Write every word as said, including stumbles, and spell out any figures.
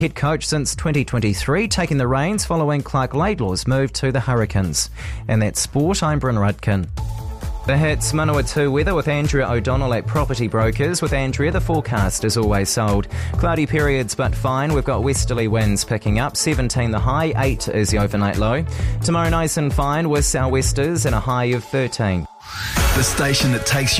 head coach since twenty twenty-three, taking the reins following Clark Laidlaw's move to the Hurricanes. And that's sport, I'm Bryn Rudkin. The Hits Manawatu weather with Andrea O'Donnell at Property Brokers. With Andrea, the forecast is always sold. Cloudy periods but fine. We've got westerly winds picking up. seventeen the high, eight is the overnight low. Tomorrow nice and fine with sou'westers and a high of thirteen. The station that takes you